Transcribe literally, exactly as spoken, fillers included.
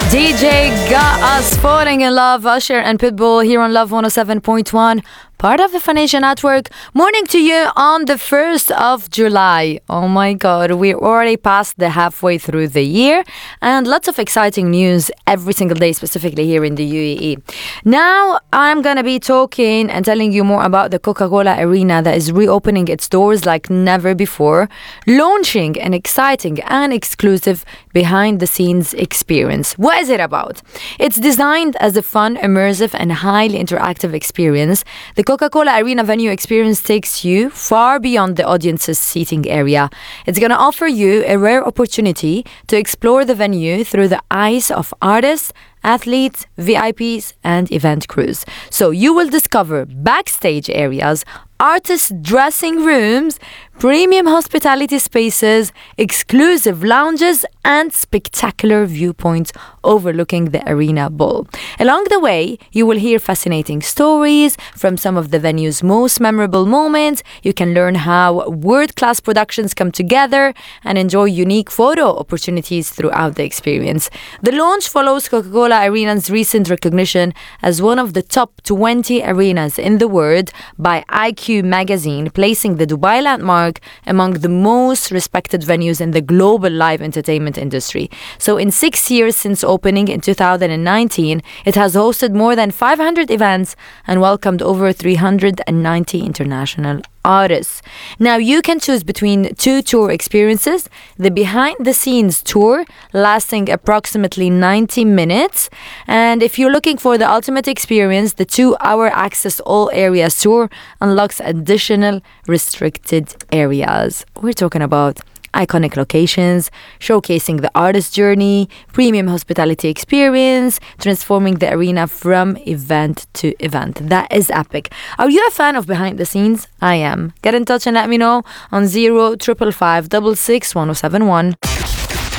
D J got us falling in love. Usher and Pitbull here on Love one oh seven point one, part of the Phoenicia Network. Morning to you on the first of July. Oh my God, we're already past the halfway through the year, and lots of exciting news every single day, specifically here in the U A E. Now, I'm going to be talking and telling you more about the Coca-Cola Arena that is reopening its doors like never before, launching an exciting and exclusive behind-the-scenes experience. What is it about? It's designed as a fun, immersive, and highly interactive experience. The Coca-Cola Arena venue experience takes you far beyond the audience's seating area. It's going to offer you a rare opportunity to explore the venue through the eyes of artists, athletes, V I Ps, and event crews. So you will discover backstage areas, artist dressing rooms, premium hospitality spaces, exclusive lounges, and spectacular viewpoints overlooking the arena bowl. Along the way, you will hear fascinating stories from some of the venue's most memorable moments. You can learn how world-class productions come together and enjoy unique photo opportunities throughout the experience. The launch follows Coca-Cola Arena's recent recognition as one of the top twenty arenas in the world by I Q magazine, placing the Dubai landmark among the most respected venues in the global live entertainment industry. So in six years since opening in two thousand nineteen, it has hosted more than five hundred events and welcomed over three hundred ninety international artists. Now you can choose between two tour experiences: the behind the scenes tour lasting approximately ninety minutes, and if you're looking for the ultimate experience, the two hour access all areas tour unlocks additional restricted areas. We're talking about iconic locations, showcasing the artist's journey, premium hospitality experience, transforming the arena from event to event. That is epic. Are you a fan of behind the scenes? I am. Get in touch and let me know on zero triple five five six six one oh seven one.